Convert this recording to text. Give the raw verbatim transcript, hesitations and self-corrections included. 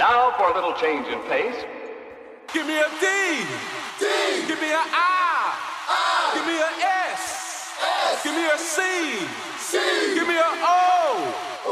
Now for a little change in pace. Give me a D. D. Give me a I. I. Give me a S. S. Give me a C. C. Give me a O.